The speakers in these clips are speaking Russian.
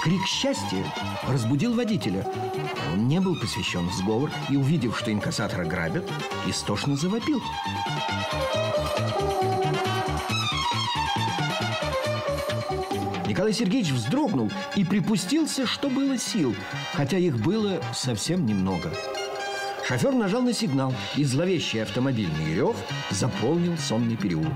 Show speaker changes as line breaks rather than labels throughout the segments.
Крик счастья разбудил водителя. Он не был посвящен в сговор и, увидев, что инкассатора грабят, истошно завопил. Николай Сергеевич вздрогнул и припустился, что было сил, хотя их было совсем немного. Шофер нажал на сигнал, и зловещий автомобильный рев заполнил сонный переулок.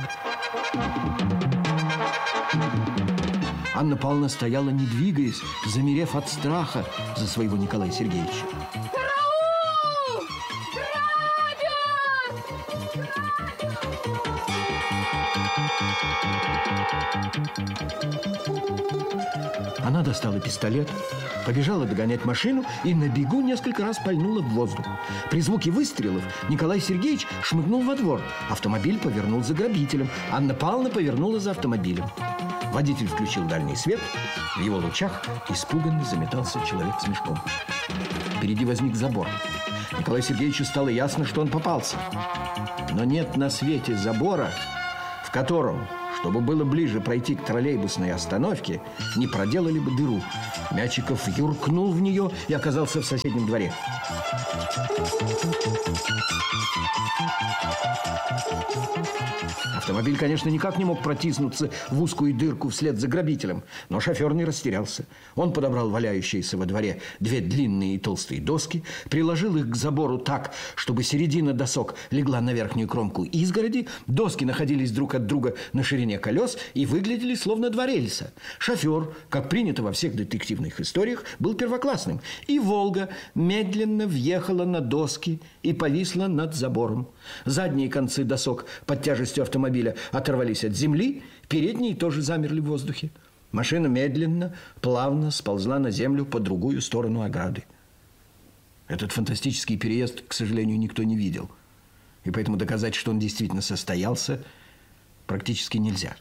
Анна Павловна стояла, не двигаясь, замерев от страха за своего Николая Сергеевича.
Караул! Грабят!
Она достала пистолет, побежала догонять машину и на бегу несколько раз пальнула в воздух. При звуке выстрелов Николай Сергеевич шмыгнул во двор. Автомобиль повернул за грабителем. Анна Павловна повернула за автомобилем. Водитель включил дальний свет. В его лучах испуганно заметался человек с мешком. Впереди возник забор. Николаю Сергеевичу стало ясно, что он попался. Но нет на свете забора, в котором, чтобы было ближе пройти к троллейбусной остановке, не проделали бы дыру. Мячиков юркнул в нее и оказался в соседнем дворе. Автомобиль, конечно, никак не мог протиснуться в узкую дырку вслед за грабителем, но шофер не растерялся. Он подобрал валяющиеся во дворе две длинные и толстые доски, приложил их к забору так, чтобы середина досок легла на верхнюю кромку изгороди. Доски находились друг от друга на ширине колес и выглядели словно два рельса. Шофер, как принято во всех детективных историях, был первоклассным. И «Волга» медленно въехала на доски и повисла над забором. Задние концы досок под тяжестью автомобиля оторвались от земли, передние тоже замерли в воздухе. Машина медленно, плавно сползла на землю по другую сторону ограды. Этот фантастический переезд, к сожалению, никто не видел. И поэтому доказать, что он действительно состоялся, практически нельзя.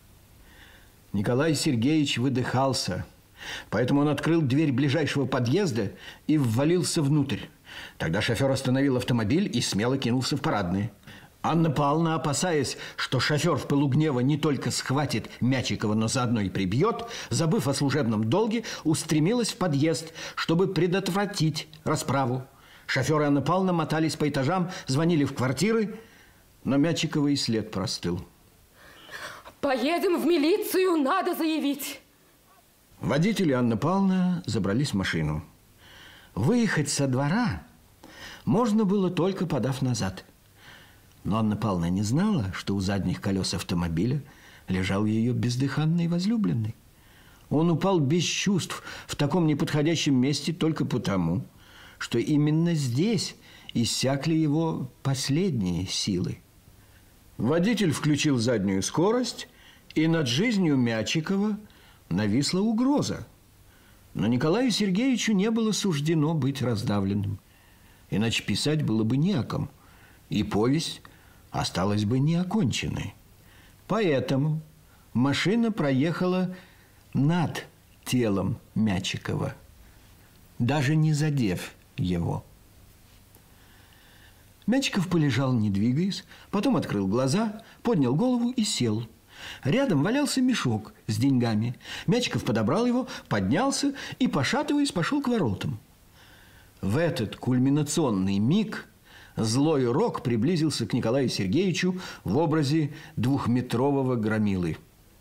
Николай Сергеевич выдыхался, поэтому он открыл дверь ближайшего подъезда и ввалился внутрь. Тогда шофер остановил автомобиль и смело кинулся в парадные. Анна Павловна, опасаясь, что шофер в пылу гнева не только схватит Мячикова, но заодно и прибьет, забыв о служебном долге, устремилась в подъезд, чтобы предотвратить расправу. Шофер и Анна Павловна мотались по этажам, звонили в квартиры, но Мячикова и след простыл.
Поедем в милицию, надо заявить.
Водитель и Анна Павловна забрались в машину. Выехать со двора можно было, только подав назад. Но Анна Павловна не знала, что у задних колес автомобиля лежал ее бездыханный возлюбленный. Он упал без чувств в таком неподходящем месте только потому, что именно здесь иссякли его последние силы. Водитель включил заднюю скорость, и над жизнью Мячикова нависла угроза. Но Николаю Сергеевичу не было суждено быть раздавленным. Иначе писать было бы не о ком, и повесть осталась бы неоконченной. Поэтому машина проехала над телом Мячикова, даже не задев его. Мячиков полежал, не двигаясь, потом открыл глаза, поднял голову и сел. Рядом валялся мешок с деньгами. Мячиков подобрал его, поднялся и, пошатываясь, пошел к воротам. В этот кульминационный миг злой рок приблизился к Николаю Сергеевичу в образе двухметрового громилы.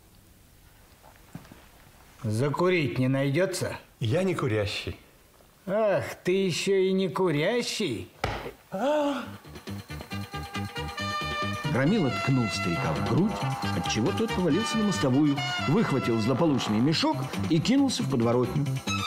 Закурить не найдется?
Я не курящий.
Ах, ты еще и не курящий?
Громила ткнул старика в грудь, отчего тот повалился на мостовую, выхватил злополучный мешок и кинулся в подворотню.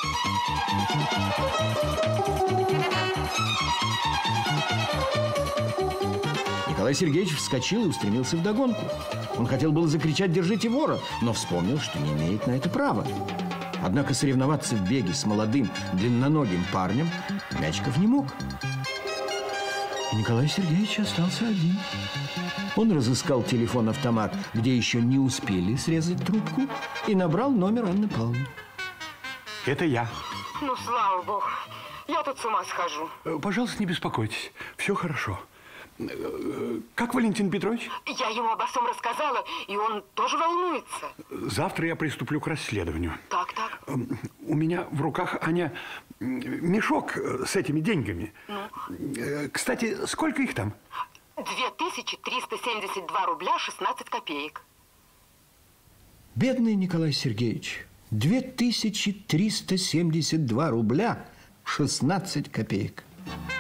Николай Сергеевич вскочил и устремился вдогонку. Он хотел было закричать «Держите вора!», но вспомнил, что не имеет на это права. Однако соревноваться в беге с молодым, длинноногим парнем Мячиков не мог. И Николай Сергеевич остался один. Он разыскал телефон-автомат, где еще не успели срезать трубку, и набрал номер Анны Павловны.
Это я.
Ну, слава богу. Я тут с ума схожу.
Пожалуйста, не беспокойтесь. Все хорошо. Как Валентин Петрович?
Я ему обо всем рассказала, и он тоже волнуется.
Завтра я приступлю к расследованию.
Так, так.
У меня в руках, Аня, мешок с этими деньгами. Кстати, сколько их там?
2372 рубля 16 копеек.
Бедный Николай Сергеевич. 2372 рубля 16 копеек.